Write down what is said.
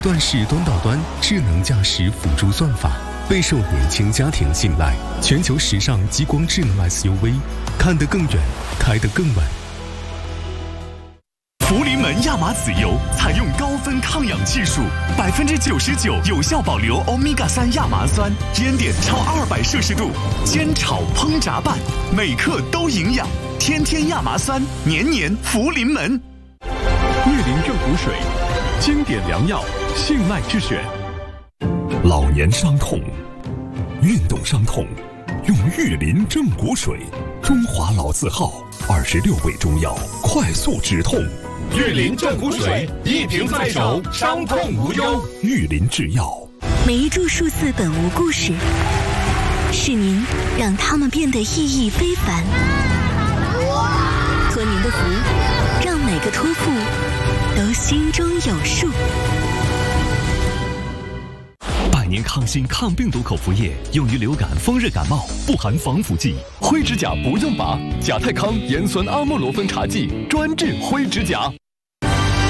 端视端到端智能驾驶辅助算法备受年轻家庭信赖，全球时尚激光智能 SUV， 看得更远，开得更稳。 福临门亚麻籽油采用高分抗氧技术，99%有效保留欧米伽3亚麻酸，烟点超200摄氏度，煎炒烹炸拌，每克都营养。天天亚麻酸，年年福临门。 玉林正骨水，经典良药，信赖之选。 老年伤痛、运动伤痛，用玉林正骨水，中华老字号，26味中药，快速止痛。 玉林正骨水，一瓶在手，伤痛无忧。 玉林制药。 每一注数字本无故事，是您让它们变得意义非凡。托您的福，让每个托付都心中有数。 百年抗新抗病毒口服液，用于流感、风热感冒，不含防腐剂。灰指甲不用拔，甲泰康盐酸阿莫罗芬茶剂专治灰指甲。